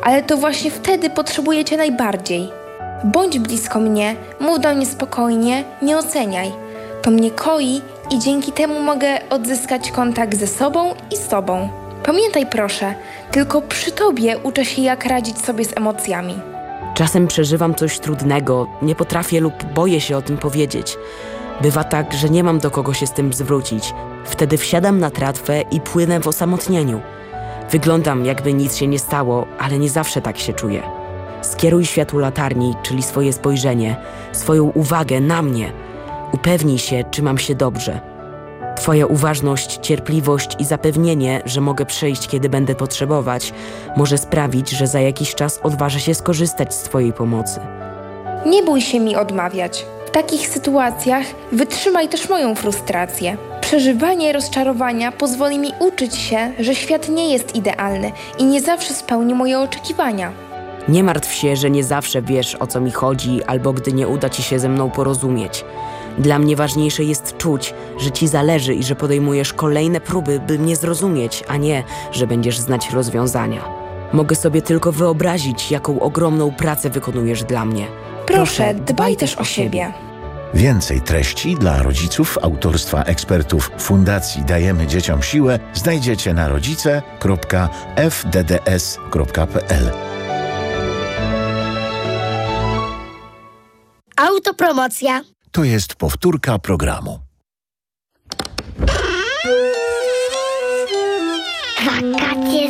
ale to właśnie wtedy potrzebuję cię najbardziej. Bądź blisko mnie, mów do mnie spokojnie, nie oceniaj. To mnie koi i dzięki temu mogę odzyskać kontakt ze sobą i z tobą. Pamiętaj proszę, tylko przy tobie uczę się, jak radzić sobie z emocjami. Czasem przeżywam coś trudnego, nie potrafię lub boję się o tym powiedzieć. Bywa tak, że nie mam do kogo się z tym zwrócić. Wtedy wsiadam na tratwę i płynę w osamotnieniu. Wyglądam, jakby nic się nie stało, ale nie zawsze tak się czuję. Skieruj światło latarni, czyli swoje spojrzenie, swoją uwagę na mnie. Upewnij się, czy mam się dobrze. Twoja uważność, cierpliwość i zapewnienie, że mogę przyjść, kiedy będę potrzebować, może sprawić, że za jakiś czas odważę się skorzystać z twojej pomocy. Nie bój się mi odmawiać. W takich sytuacjach wytrzymaj też moją frustrację. Przeżywanie rozczarowania pozwoli mi uczyć się, że świat nie jest idealny i nie zawsze spełni moje oczekiwania. Nie martw się, że nie zawsze wiesz, o co mi chodzi, albo gdy nie uda ci się ze mną porozumieć. Dla mnie ważniejsze jest czuć, że ci zależy i że podejmujesz kolejne próby, by mnie zrozumieć, a nie, że będziesz znać rozwiązania. Mogę sobie tylko wyobrazić, jaką ogromną pracę wykonujesz dla mnie. Proszę, dbaj też o siebie. Więcej treści dla rodziców autorstwa ekspertów Fundacji Dajemy Dzieciom Siłę znajdziecie na rodzice.fdds.pl. Autopromocja. To jest powtórka programu.